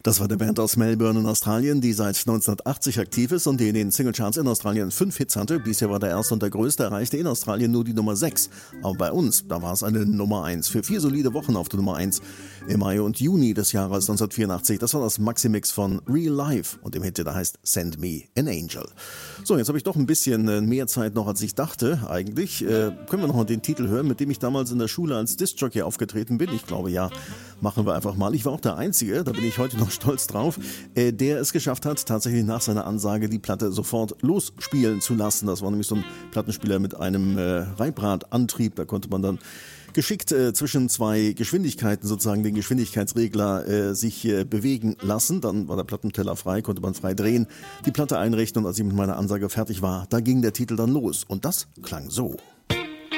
Das war der Band aus Melbourne in Australien, die seit 1980 aktiv ist und die in den Singlecharts in Australien 5 Hits hatte. Bisher war der erste und der größte, erreichte in Australien nur die Nummer 6. Aber bei uns, da war es eine Nummer 1. Für 4 solide Wochen auf der Nummer 1 im Mai und Juni des Jahres 1984. Das war das Maxi-Mix von Real Life und im Hit, der heißt Send Me an Angel. So, jetzt habe ich doch ein bisschen mehr Zeit noch, als ich dachte. Eigentlich können wir noch mal den Titel hören, mit dem ich damals in der Schule als Disc-Jockey aufgetreten bin. Ich glaube, ja, machen wir einfach mal. Ich war auch der Einzige, da bin ich heute noch stolz drauf, der es geschafft hat, tatsächlich nach seiner Ansage die Platte sofort losspielen zu lassen. Das war nämlich so ein Plattenspieler mit einem Reibradantrieb. Da konnte man dann geschickt zwischen 2 Geschwindigkeiten sozusagen den Geschwindigkeitsregler sich bewegen lassen. Dann war der Plattenteller frei, konnte man frei drehen, die Platte einrichten und als ich mit meiner Ansage fertig war, da ging der Titel dann los. Und das klang so.